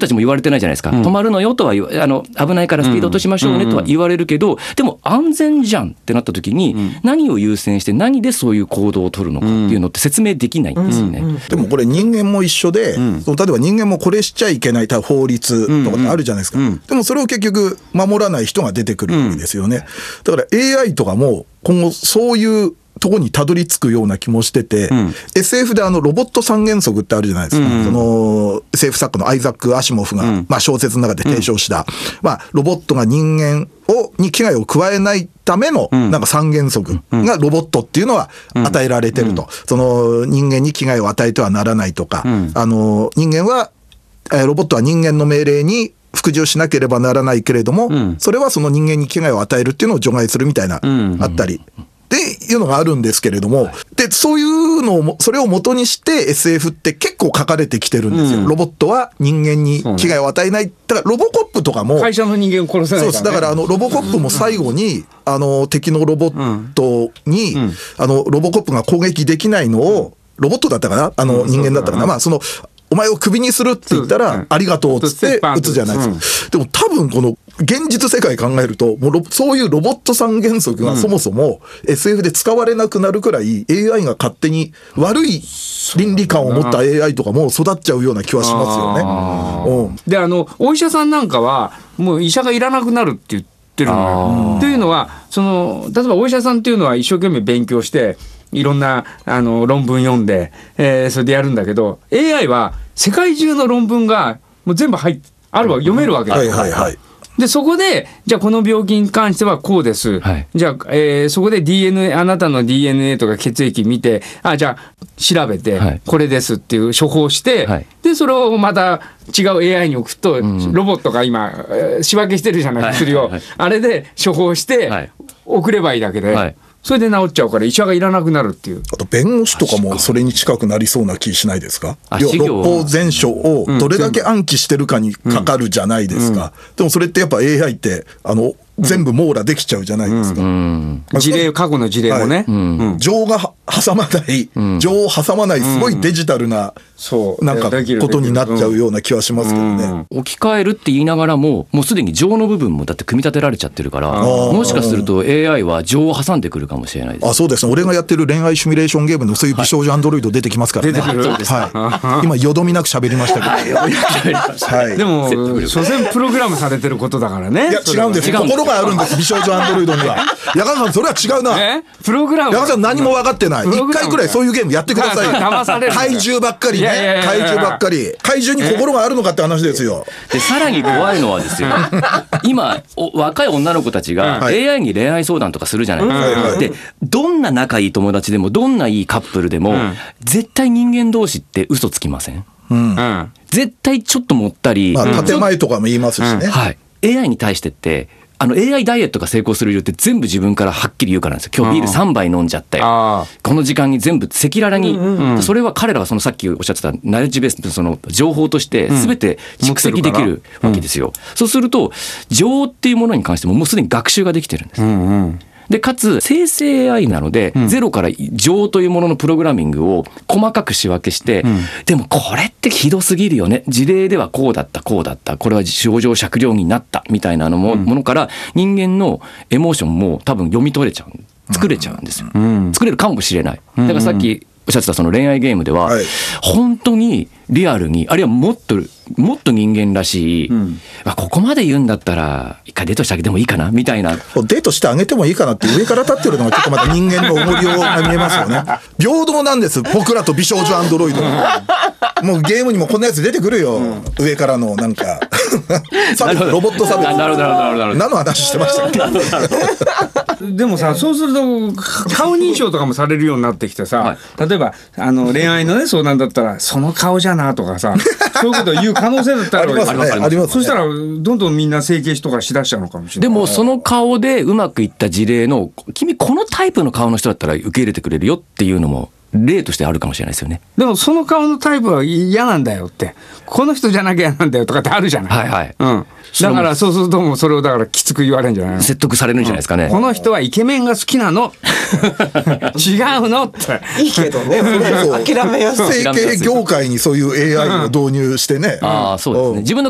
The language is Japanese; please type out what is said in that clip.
たちも言われてないじゃないですか、止まるのよとは危ないからスピード落としましょうねとは言われるけど、でも安全じゃんってなった時に、何を優先して何でそういう行動を取るのかっていうのって説明できないんですよね。 でもこれ人間も一緒で、その例えば人間もこれしちゃいけない法律とかってあるじゃないですか、でもそれを結局守らない人が出てくるわけですよね。だから AI とかも今後そういうとこにたどり着くような気もしてて、SF でロボット三原則ってあるじゃないですか、その SF 作家のアイザック・アシモフが、小説の中で提唱した、ロボットが人間に危害を加えないためのなんか三原則がロボットっていうのは与えられてると、その人間に危害を与えてはならないとか、人間はロボットは人間の命令に服従しなければならないけれども、それはその人間に危害を与えるっていうのを除外するみたいな、あったりっていうのがあるんですけれども、でそういうのをそれを元にして SF って結構書かれてきてるんですよ、ロボットは人間に危害を与えない。だからロボコップとかも会社の人間を殺せないから、ね、 そうです。だからロボコップも最後に敵のロボットに、ロボコップが攻撃できないのを、ロボットだったかな、人間だったかな、お前をクビにするって言ったら、ありがとうっつって撃つじゃないですか。でも多分この現実世界考えると、もうそういうロボット三原則がそもそも SF で使われなくなるくらい AI が勝手に悪い倫理観を持った AI とかも育っちゃうような気はしますよね。 でお医者さんなんかはもう医者がいらなくなるって言ってるのよ。というのは例えばお医者さんっていうのは一生懸命勉強していろんな論文読んで、それでやるんだけど AI は世界中の論文がもう全部あるわ読めるわけですよ。でそこでじゃあこの病気に関してはこうです、じゃあ、そこで DNA あなたの DNA とか血液見てじゃあ調べて、これですっていう処方して、でそれをまた違う AI に送ると、ロボットが今仕分けしてるじゃない薬を、あれで処方して送ればいいだけで、それで治っちゃうから医者がいらなくなるっていう。 あと弁護士とかもそれに近くなりそうな気しないですか。六法全書をどれだけ暗記してるかにかかるじゃないですか、でもそれってやっぱ AI って全部網羅できちゃうじゃないですか、 過去の事例もね、 情が挟まない、情を挟まないすごいデジタルな、なんかことになっちゃうような気はしますけどね。 置き換えるって言いながらももうすでに情の部分もだって組み立てられちゃってるから、もしかすると AI は情を挟んでくるかもしれないです。 そうですね。俺がやってる恋愛シミュレーションゲームのそういう美少女アンドロイド出てきますからね。 出てくる。 今よどみなく喋りましたけど、 でも所詮プログラムされてることだからね。 いや違うんです。心があるんです、美少女アンドロイドには。矢川さんそれは違うな。 プログラム。 矢川さん何も分かってない。一回くらいそういうゲームやってください。 騙される。 怪獣ばっかりね。怪獣ばっかり。怪獣に心があるのかって話ですよ。 でさらに怖いのはですよ。今若い女の子たちが AI に恋愛相談とかするじゃないですか。でどんな仲いい友達でもどんないいカップルでも、絶対人間同士って嘘つきません？絶対ちょっと持ったり、 建前とかも言いますしね。 AI に対してってAI ダイエットが成功する理由って全部自分からはっきり言うからなんですよ。今日ビール3杯飲んじゃったよ、この時間に全部赤裸々に、それは彼らはさっきおっしゃってたナレッジベースその情報として全て蓄積できるわけですよ、そうすると情っていうものに関してももうすでに学習ができてるんです、でかつ生成 AI なので、ゼロから情というもののプログラミングを細かく仕分けして、でもこれってひどすぎるよね、事例ではこうだったこうだった、これは症状酌量になったみたいなものから人間のエモーションも多分読み取れちゃう、作れちゃうんですよ、作れるかもしれない。だからさっきおっしゃってたその恋愛ゲームでは、本当にリアルに、あるいはもっと人間らしい、ここまで言うんだったら一回デートしてあげてもいいかなみたいな、 デートしてあげてもいいかなって上から立ってるのがちょっとまた人間の重りが見えますよね。平等なんです、僕らと美少女アンドロイド。もうゲームにもこんなやつ出てくるよ、上からのなんかロボット差別。何の話してましたっけ。 でもさ、そうすると顔認証とかもされるようになってきてさ、例えば恋愛のね相談だったらその顔じゃなとかさ、そういうことを言う可能性だってあるわけですよ。 ありますね。 そしたらどんどんみんな整形とかしだしちゃうのかもしれない。 でもその顔でうまくいった事例の、君このタイプの顔の人だったら受け入れてくれるよっていうのも例としてあるかもしれないですよね。 でもその顔のタイプは嫌なんだよって、この人じゃなきゃ嫌なんだよとかってあるじゃない。だからそうするともうそれをだからきつく言われるんじゃないの。 説得されるんじゃないですかね。 この人はイケメンが好きなの違うのっていいけどね、諦めやすい。 整形業界にそういう AI を導入してね。 そうですね。自分の